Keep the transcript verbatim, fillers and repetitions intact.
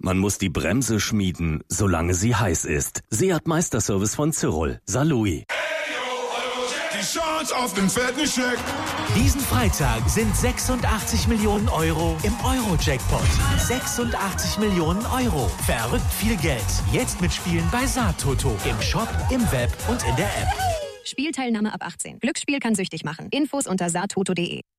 Man muss die Bremse schmieden, solange sie heiß ist. Seat Meisterservice von Cyril. Salui. Die Chance auf den fetten Scheck. Diesen Freitag sind sechsundachtzig Millionen Euro im Euro-Jackpot. sechsundachtzig Millionen Euro. Verrückt viel Geld. Jetzt mitspielen bei Saattoto. Im Shop, im Web und in der App. Spielteilnahme ab achtzehn. Glücksspiel kann süchtig machen. Infos unter saattoto punkt de.